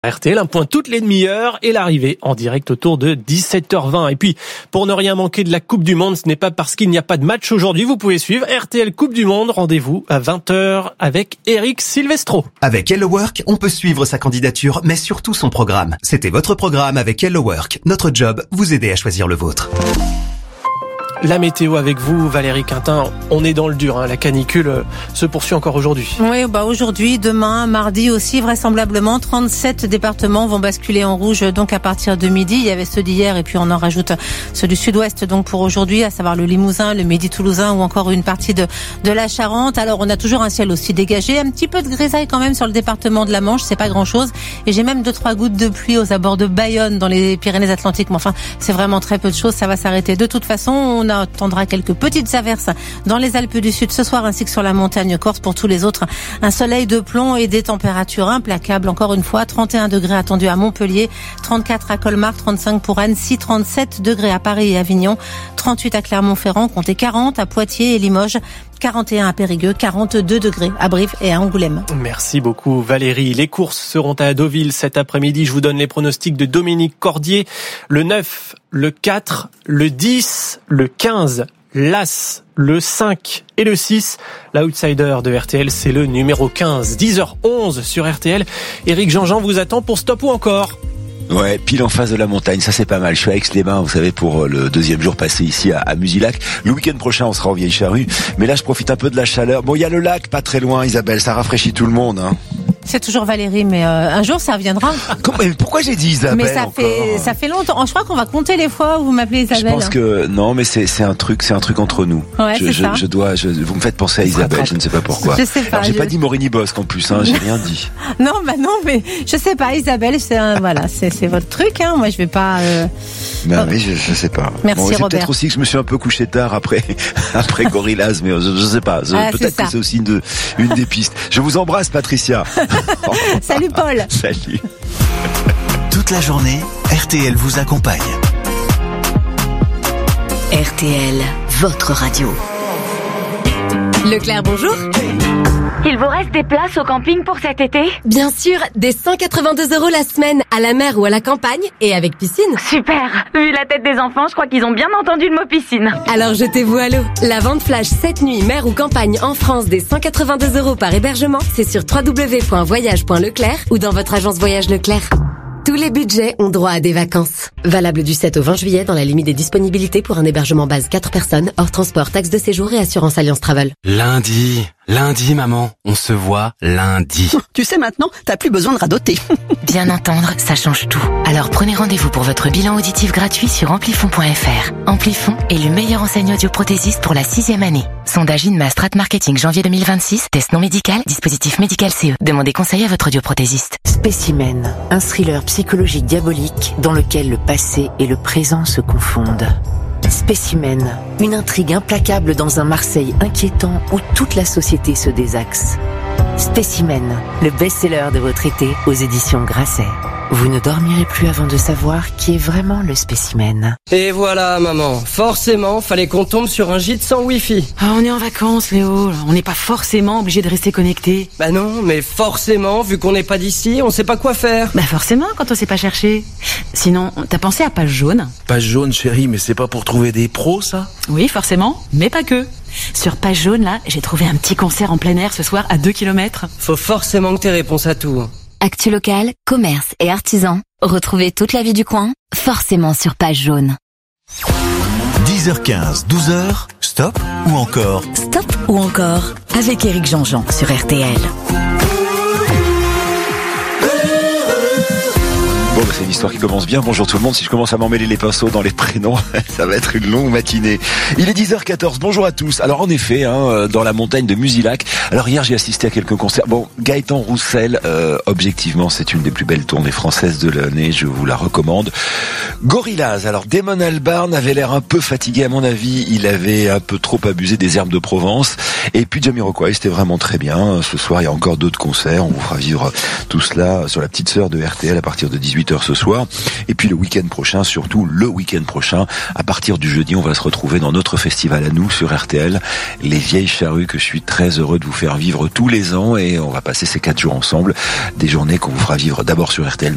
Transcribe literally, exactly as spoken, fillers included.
R T L, un point toutes les demi-heures et l'arrivée en direct autour de dix-sept heures vingt. Et puis, pour ne rien manquer de la Coupe du Monde, ce n'est pas parce qu'il n'y a pas de match aujourd'hui, vous pouvez suivre R T L Coupe du Monde. Rendez-vous à vingt heures avec Eric Silvestro. Avec Hello Work, on peut suivre sa candidature, mais surtout son programme. C'était votre programme avec Hello Work. Notre job, vous aider à choisir le vôtre. La météo avec vous, Valérie Quintin. On est dans le dur, hein. La canicule se poursuit encore aujourd'hui. Oui, bah aujourd'hui, demain, mardi aussi, vraisemblablement, trente-sept départements vont basculer en rouge donc à partir de midi. Il y avait ceux d'hier et puis on en rajoute ceux du sud-ouest donc pour aujourd'hui, à savoir le Limousin, le Midi-Toulousain ou encore une partie de, de la Charente. Alors on a toujours un ciel aussi dégagé, un petit peu de grisaille quand même sur le département de la Manche, c'est pas grand-chose. Et j'ai même deux trois gouttes de pluie aux abords de Bayonne dans les Pyrénées-Atlantiques. Mais enfin, c'est vraiment très peu de choses, ça va s'arrêter. De toute façon, on attendra quelques petites averses dans les Alpes du Sud ce soir ainsi que sur la montagne corse. Pour tous les autres, un soleil de plomb et des températures implacables. Encore une fois, trente et un degrés attendus à Montpellier, trente-quatre à Colmar, trente-cinq pour Annecy, trente-sept degrés à Paris et Avignon, trente-huit à Clermont-Ferrand, comptez quarante à Poitiers et Limoges, quarante et un à Périgueux, quarante-deux degrés à Brive et à Angoulême. Merci beaucoup Valérie. Les courses seront à Deauville cet après-midi. Je vous donne les pronostics de Dominique Cordier. Le neuf, le quatre, le dix, le quinze, l'As, le cinq et le six. L'outsider de R T L, c'est le numéro quinze. dix heures onze sur R T L. Éric Jean-Jean vous attend pour Stop ou encore ? Ouais, pile en face de la montagne, ça c'est pas mal. Je suis à Aix-les-Bains, vous savez, pour le deuxième jour passé ici à, à Musilac. Le week-end prochain, on sera en Vieille Charrue. Mais là, je profite un peu de la chaleur. Bon, il y a le lac, pas très loin, Isabelle, ça rafraîchit tout le monde, hein. C'est toujours Valérie, mais euh, un jour ça reviendra. Comment, mais pourquoi j'ai dit Isabelle? Mais ça fait ça fait longtemps. Je crois qu'on va compter les fois où vous m'appelez Isabelle. Je pense que non, mais c'est c'est un truc, c'est un truc entre nous. Ouais, je, c'est je, ça. je dois, je, vous me faites penser à Isabelle, je ne sais pas pourquoi. Je sais pas. Alors, j'ai je... pas dit Morini Bosque en plus, hein, j'ai rien dit. Non, bah non, mais je sais pas, Isabelle, c'est un, voilà, c'est c'est votre truc, hein. Moi, je vais pas. Euh... Ben oui, je, je sais pas. Merci bon, c'est Robert. Peut-être aussi que je me suis un peu couché tard après après Gorillaz, mais je, je sais pas. Je, ah, peut-être que c'est aussi une, de, une des pistes. Je vous embrasse, Patricia. Salut Paul. Salut. Toute la journée, R T L vous accompagne. R T L, votre radio. Leclerc, bonjour. Il vous reste des places au camping pour cet été ? Bien sûr, des cent quatre-vingt-deux euros la semaine, à la mer ou à la campagne, et avec piscine. Super. Vu la tête des enfants, je crois qu'ils ont bien entendu le mot piscine. Alors jetez-vous à l'eau. La vente flash cette nuit, mer ou campagne en France, des cent quatre-vingt-deux euros par hébergement, c'est sur w w w point voyage point leclerc ou dans votre agence Voyage Leclerc. Tous les budgets ont droit à des vacances. Valable du sept au vingt juillet dans la limite des disponibilités pour un hébergement base quatre personnes, hors transport, taxe de séjour et assurance Alliance Travel. Lundi, lundi maman, on se voit lundi. Tu sais maintenant, t'as plus besoin de radoter. Bien entendre, ça change tout. Alors prenez rendez-vous pour votre bilan auditif gratuit sur amplifon point f r. Amplifon est le meilleur enseigne audioprothésiste pour la sixième année. Sondage INMA Strat Marketing janvier deux mille vingt-six, test non médical, dispositif médical C E. Demandez conseil à votre audioprothésiste. Spécimen, un thriller psychologique diabolique dans lequel le passé et le présent se confondent. Spécimen, une intrigue implacable dans un Marseille inquiétant où toute la société se désaxe. Spécimen, le best-seller de votre été aux éditions Grasset. Vous ne dormirez plus avant de savoir qui est vraiment le spécimen. Et voilà, maman. Forcément, fallait qu'on tombe sur un gîte sans wifi. Ah, on est en vacances, Léo. On n'est pas forcément obligé de rester connecté. Bah non, mais forcément, vu qu'on n'est pas d'ici, on sait pas quoi faire. Bah forcément, quand on sait pas chercher. Sinon, t'as pensé à Page Jaune ? Page Jaune, chérie, mais c'est pas pour trouver des pros, ça ? Oui, forcément, mais pas que. Sur Page Jaune, là, j'ai trouvé un petit concert en plein air ce soir à deux kilomètres. Faut forcément que t'aies réponse à tout. Actu local, commerce et artisans. Retrouvez toute la vie du coin, forcément sur Page Jaune. dix heures quinze, douze heures, stop ou encore ? Stop ou encore avec Éric Jean-Jean sur R T L. Bon, bah, c'est une histoire qui commence bien. Bonjour tout le monde. Si je commence à m'emmêler les pinceaux dans les prénoms, ça va être une longue matinée. Il est dix heures quatorze. Bonjour à tous. Alors, en effet, hein, dans la montagne de Musilac. Alors, hier, j'ai assisté à quelques concerts. Bon, Gaëtan Roussel, euh, objectivement, c'est une des plus belles tournées françaises de l'année. Je vous la recommande. Gorillaz. Alors, Damon Albarn avait l'air un peu fatigué, à mon avis. Il avait un peu trop abusé des herbes de Provence. Et puis, Jamiroquai, c'était vraiment très bien. Ce soir, il y a encore d'autres concerts. On vous fera vivre tout cela sur la petite sœur de R T L à partir de dix-huit heures ce soir. Et puis le week-end prochain, surtout le week-end prochain, à partir du jeudi, on va se retrouver dans notre festival à nous sur R T L, les Vieilles Charrues, que je suis très heureux de vous faire vivre tous les ans, et on va passer ces quatre jours ensemble, des journées qu'on vous fera vivre d'abord sur R T L